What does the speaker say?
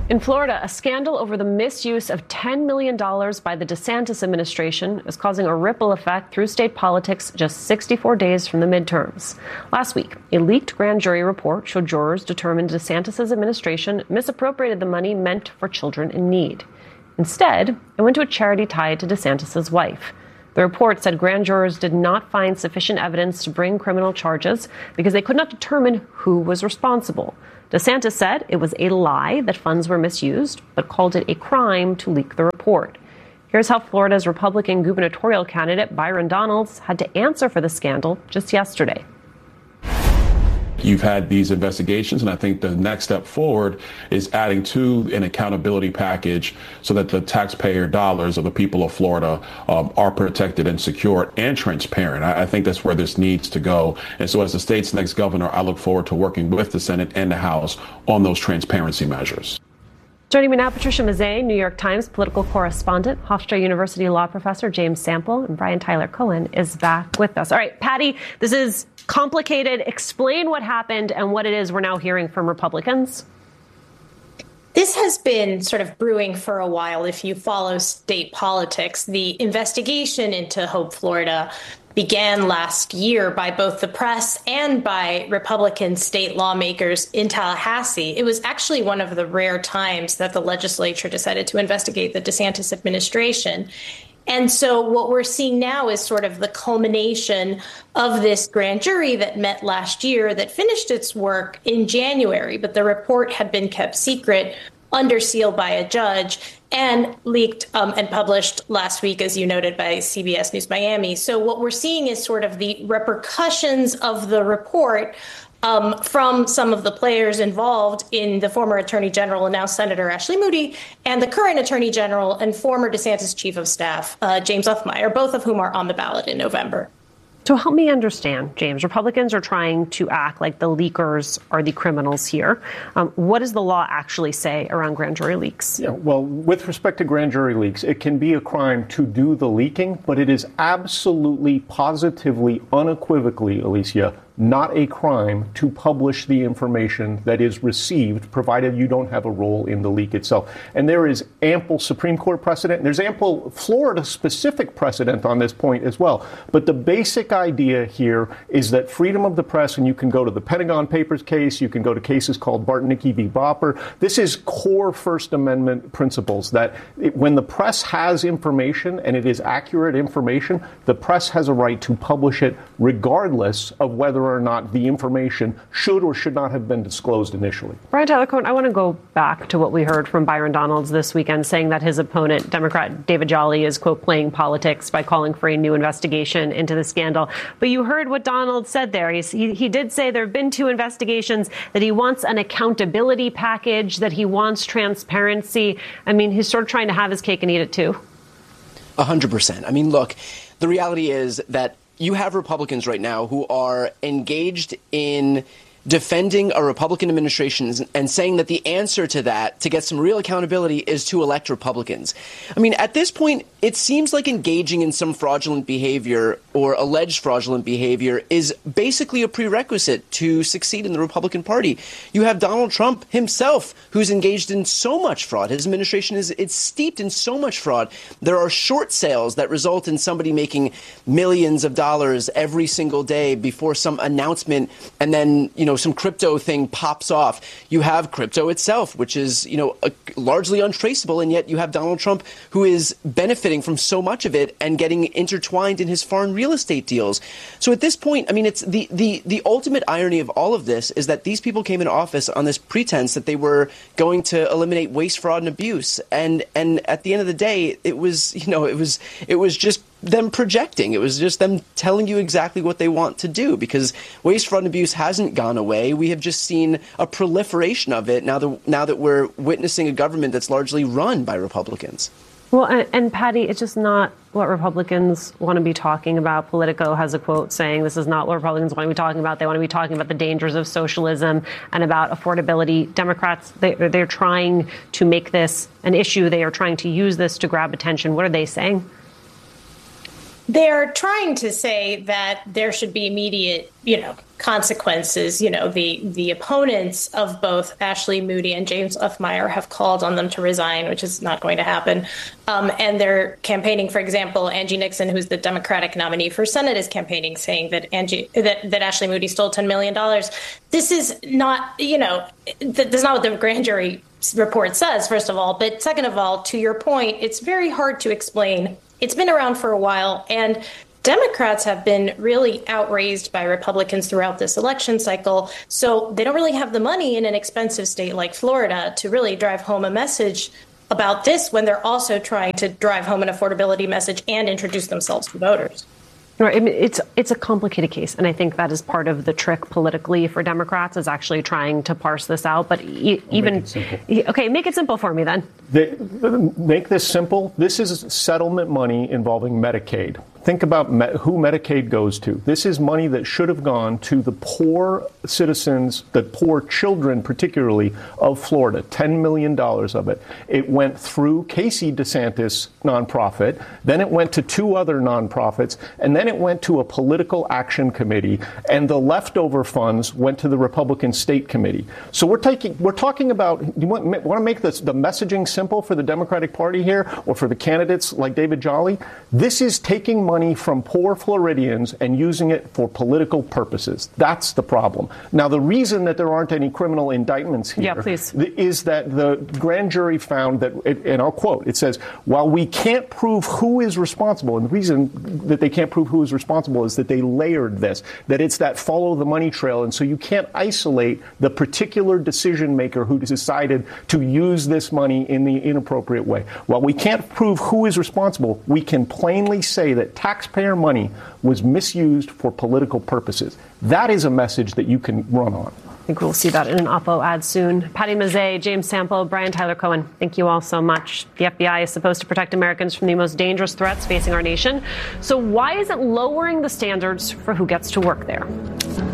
In Florida, a scandal over the misuse of $10 million by the DeSantis administration is causing a ripple effect through state politics just 64 days from the midterms. Last week, a leaked grand jury report showed jurors determined DeSantis' administration misappropriated the money meant for children in need. Instead, it went to a charity tied to DeSantis' wife. The report said grand jurors did not find sufficient evidence to bring criminal charges because they could not determine who was responsible. DeSantis said it was a lie that funds were misused, but called it a crime to leak the report. Here's how Florida's Republican gubernatorial candidate Byron Donalds had to answer for the scandal just yesterday. You've had these investigations, and I think the next step forward is adding to an accountability package so that the taxpayer dollars of the people of Florida are protected and secure and transparent. I think that's where this needs to go. And so as the state's next governor, I look forward to working with the Senate and the House on those transparency measures. Joining me now, Patricia Mazzei, New York Times political correspondent, Hofstra University law professor James Sample, and Brian Tyler Cohen is back with us. All right, Patty, this is complicated. Explain what happened and what it is we're now hearing from Republicans. This has been sort of brewing for a while. If you follow state politics, the investigation into Hope Florida began last year by both the press and by Republican state lawmakers in Tallahassee. It was actually one of the rare times that the legislature decided to investigate the DeSantis administration. And so what we're seeing now is sort of the culmination of this grand jury that met last year that finished its work in January, but the report had been kept secret under seal by a judge and leaked and published last week, as you noted, by CBS News Miami. So what we're seeing is sort of the repercussions of the report from some of the players involved in the former Attorney General and now Senator Ashley Moody and the current Attorney General and former DeSantis Chief of Staff, James Uthmeier, both of whom are on the ballot in November. So help me understand, James. Republicans are trying to act like the leakers are the criminals here. What does the law actually say around grand jury leaks? Yeah, well, with respect to grand jury leaks, it can be a crime to do the leaking, but it is absolutely, positively, unequivocally, Alicia, not a crime to publish the information that is received, provided you don't have a role in the leak itself. And there is ample Supreme Court precedent. There's ample Florida-specific precedent on this point as well. But the basic idea here is that freedom of the press, and you can go to the Pentagon Papers case, you can go to cases called Bartnicki v. Bopper. This is core First Amendment principles that when the press has information and it is accurate information, the press has a right to publish it regardless of whether or not the information should or should not have been disclosed initially. Brian Tyler Cohen, I want to go back to what we heard from Byron Donalds this weekend, saying that his opponent, Democrat David Jolly, is, quote, playing politics by calling for a new investigation into the scandal. But you heard what Donald said there. He did say there have been 2 investigations, that he wants an accountability package, that he wants transparency. I mean, he's sort of trying to have his cake and eat it, too. 100%. I mean, look, the reality is that you have Republicans right now who are engaged in defending a Republican administration and saying that the answer to that, to get some real accountability, is to elect Republicans. I mean, at this point, it seems like engaging in some fraudulent behavior or alleged fraudulent behavior is basically a prerequisite to succeed in the Republican Party. You have Donald Trump himself, who's engaged in so much fraud. His administration it's steeped in so much fraud. There are short sales that result in somebody making millions of dollars every single day before some announcement, and then, some crypto thing pops off. You have crypto itself, which is, largely untraceable, and yet you have Donald Trump, who is benefiting from so much of it and getting intertwined in his foreign real estate deals. So at this point, I mean, it's the ultimate irony of all of this is that these people came into office on this pretense that they were going to eliminate waste, fraud, and abuse, and at the end of the day, it was just them projecting. It was just them telling you exactly what they want to do, because waste, fraud, and abuse hasn't gone away. We have just seen a proliferation of it now that we're witnessing a government that's largely run by Republicans. Well, and Patty, it's just not what Republicans want to be talking about. Politico has a quote saying this is not what Republicans want to be talking about. They want to be talking about the dangers of socialism and about affordability. Democrats, they're trying to make this an issue. They are trying to use this to grab attention. What are they saying? They're trying to say that there should be immediate, consequences. The opponents of both Ashley Moody and James Uffmeyer have called on them to resign, which is not going to happen. And they're campaigning, for example, Angie Nixon, who's the Democratic nominee for Senate, is campaigning, saying that that Ashley Moody stole $10 million. This is not, that's not what the grand jury report says, first of all. But second of all, to your point, it's very hard to explain. It's been around for a while, and Democrats have been really outraised by Republicans throughout this election cycle. So they don't really have the money in an expensive state like Florida to really drive home a message about this when they're also trying to drive home an affordability message and introduce themselves to voters. Right. I mean, it's a complicated case, and I think that is part of the trick politically for Democrats, is actually trying to parse this out. But even make it simple for me then. Make this simple. This is settlement money involving Medicaid. Think about who Medicaid goes to. This is money that should have gone to the poor citizens, the poor children particularly, of Florida, $10 million of it. It went through Casey DeSantis nonprofit, then it went to two other nonprofits, and then it went to a political action committee, and the leftover funds went to the Republican State Committee. So we're talking about, you want to make the messaging simple for the Democratic Party here, or for the candidates like David Jolly? This is taking money from poor Floridians and using it for political purposes. That's the problem. Now, the reason that there aren't any criminal indictments here is that the grand jury found that, and I'll quote, it says, while we can't prove who is responsible, and the reason that they can't prove who is responsible is that they layered this, that it's that follow the money trail, and so you can't isolate the particular decision maker who decided to use this money in the inappropriate way. While we can't prove who is responsible, we can plainly say that taxpayer money was misused for political purposes. That is a message that you can run on. I think we'll see that in an Oppo ad soon. Patty Mazzei, James Sample, Brian Tyler Cohen, thank you all so much. The FBI is supposed to protect Americans from the most dangerous threats facing our nation. So why is it lowering the standards for who gets to work there?